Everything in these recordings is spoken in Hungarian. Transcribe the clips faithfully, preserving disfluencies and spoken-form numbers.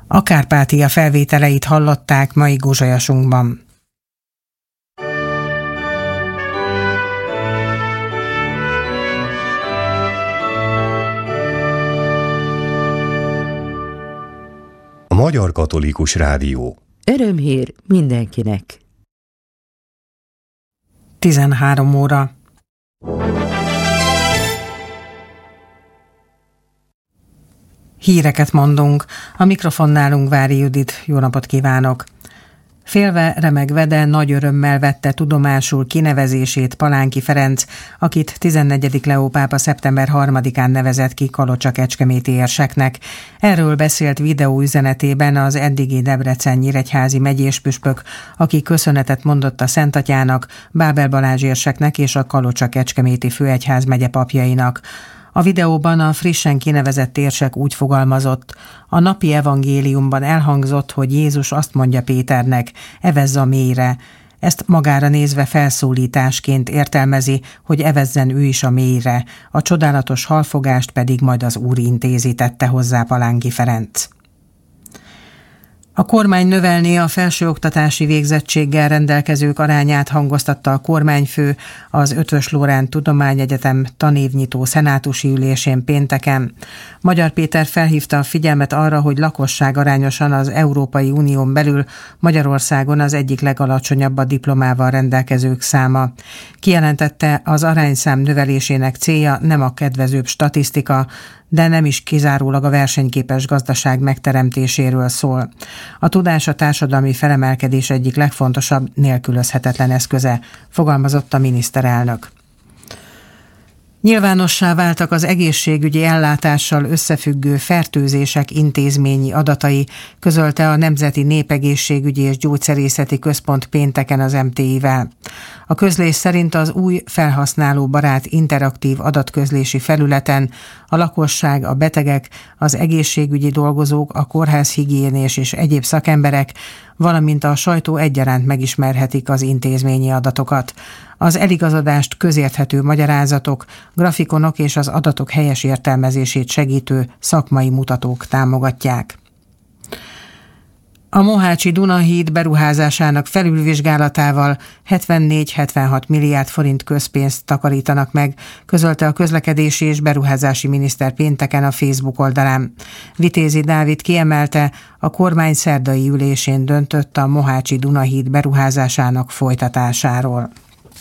A Kárpátia felvételeit hallották mai Guzsolyasunkban. A Magyar Katolikus Rádió. Örömhír mindenkinek. tizenhárom óra. Híreket mondunk. A mikrofonnálunk Vári Judit. Jó napot kívánok! Félve, remegve, de nagy örömmel vette tudomásul kinevezését Palánki Ferenc, akit tizennegyedik Leó pápa szeptember harmadikán nevezett ki Kalocsa-Kecskeméti érseknek. Erről beszélt videóüzenetében az eddigi Debrecen-Nyíregyházi megyéspüspök, aki köszönetet mondott a Szentatyának, Bábel Balázs érseknek és a Kalocsa-Kecskeméti főegyház megye papjainak. A videóban a frissen kinevezett érsek úgy fogalmazott: a napi evangéliumban elhangzott, hogy Jézus azt mondja Péternek, evezz a mélyre. Ezt magára nézve felszólításként értelmezi, hogy evezzen ő is a mélyre, a csodálatos halfogást pedig majd az Úr intézi, tette hozzá Palánki Ferenc. A kormány növelné a felsőoktatási végzettséggel rendelkezők arányát, hangoztatta a kormányfő az Eötvös Loránd Tudományegyetem tanévnyitó szenátusi ülésén pénteken. Magyar Péter felhívta a figyelmet arra, hogy lakosságarányosan az Európai Unión belül Magyarországon az egyik legalacsonyabb a diplomával rendelkezők száma. Kijelentette, az arányszám növelésének célja nem a kedvezőbb statisztika, de nem is kizárólag a versenyképes gazdaság megteremtéséről szól. A tudás a társadalmi felemelkedés egyik legfontosabb, nélkülözhetetlen eszköze, fogalmazott a miniszterelnök. Nyilvánossá váltak az egészségügyi ellátással összefüggő fertőzések intézményi adatai, közölte a Nemzeti Népegészségügyi és Gyógyszerészeti Központ pénteken az em té i-vel. A közlés szerint az új felhasználóbarát interaktív adatközlési felületen a lakosság, a betegek, az egészségügyi dolgozók, a kórházhigiénés és egyéb szakemberek, valamint a sajtó egyaránt megismerhetik az intézményi adatokat. Az eligazodást közérthető magyarázatok, grafikonok és az adatok helyes értelmezését segítő szakmai mutatók támogatják. A Mohácsi Dunahíd beruházásának felülvizsgálatával hetvennégy-hetvenhat milliárd forint közpénzt takarítanak meg, közölte a közlekedési és beruházási miniszter pénteken a Facebook oldalán. Vitézi Dávid kiemelte, a kormány szerdai ülésén döntött a Mohácsi Dunahíd beruházásának folytatásáról.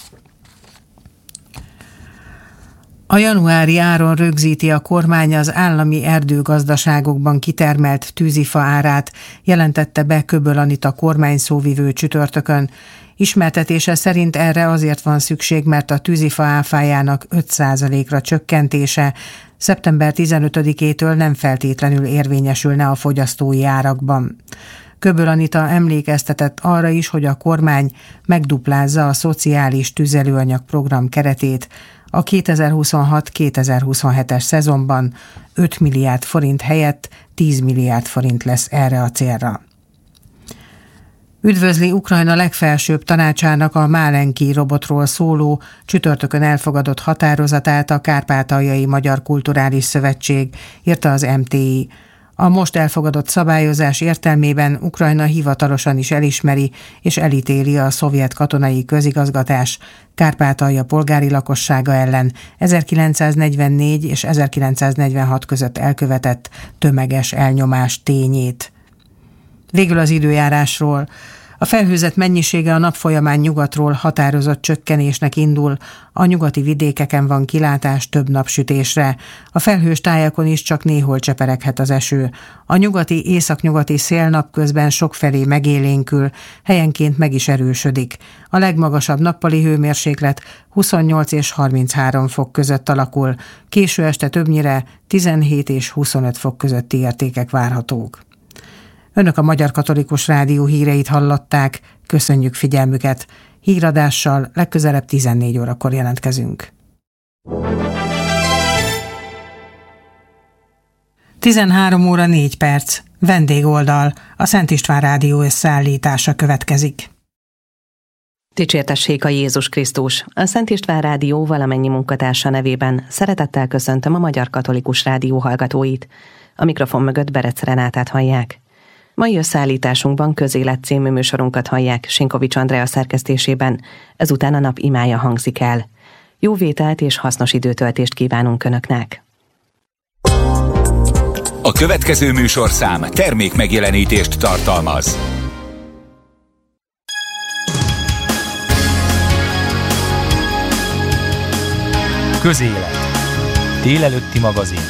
A januári áron rögzíti a kormány az állami erdőgazdaságokban kitermelt tűzifa árát, jelentette be Köböl Anita kormányszóvivő csütörtökön. Ismertetése szerint erre azért van szükség, mert a tűzifa áfájának öt százalékra csökkentése szeptember tizenötödikétől nem feltétlenül érvényesülne a fogyasztói árakban. Köböl Anita emlékeztetett arra is, hogy a kormány megduplázza a szociális tüzelőanyag program keretét, a kétezer-huszonhat kétezer-huszonhetes szezonban öt milliárd forint helyett tíz milliárd forint lesz erre a célra. Üdvözli Ukrajna legfelsőbb tanácsának a Málenki robotról szóló csütörtökön elfogadott határozatát a Kárpátaljai Magyar Kulturális Szövetség, írta az em té i. A most elfogadott szabályozás értelmében Ukrajna hivatalosan is elismeri és elítéli a szovjet katonai közigazgatás Kárpátalja polgári lakossága ellen ezerkilencszáznegyvennégy és ezerkilencszáznegyvenhat között elkövetett tömeges elnyomás tényét. Végül az időjárásról. A felhőzet mennyisége a nap folyamán nyugatról határozott csökkenésnek indul, a nyugati vidékeken van kilátás több napsütésre. A felhős tájakon is csak néhol csepereghet az eső. A nyugati északnyugati szél napközben sokfelé megélénkül, helyenként meg is erősödik. A legmagasabb nappali hőmérséklet huszonnyolc és harminchárom fok között alakul, késő este többnyire tizenhét és huszonöt fok közötti értékek várhatók. Önök a Magyar Katolikus Rádió híreit hallották, köszönjük figyelmüket. Híradással legközelebb tizennégy órakor jelentkezünk. tizenhárom óra négy perc. Vendégoldal. A Szent István Rádió összeállítása következik. Dicsértessék a Jézus Krisztus! A Szent István Rádió valamennyi munkatársa nevében szeretettel köszöntöm a Magyar Katolikus Rádió hallgatóit. A mikrofon mögött Berec Renátát hallják. Mai összeállításunkban Közélet című műsorunkat hallják Sinkovics Andrea szerkesztésében, ezután a nap imája hangzik el. Jó vételt és hasznos időtöltést kívánunk Önöknek! A következő műsorszám termék megjelenítést tartalmaz. Közélet. Délelőtti magazin.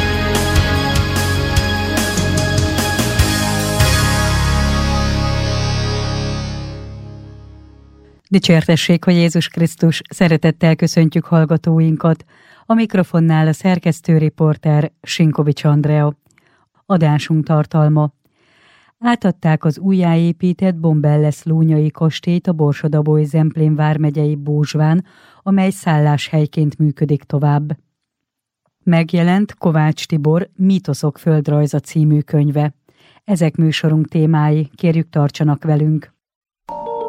Dicsértessék, hogy Jézus Krisztus, szeretettel köszöntjük hallgatóinkat. A mikrofonnál a szerkesztő riporter Sinkovics Andrea. Adásunk tartalma. Átadták az újjáépített Bombelles-lónyai kastélyt a Borsod-Abaúj-Zemplén vármegyei Bózsván, amely szálláshelyként működik tovább. Megjelent Kovács Tibor Mítoszok földrajza című könyve. Ezek műsorunk témái, kérjük tartsanak velünk.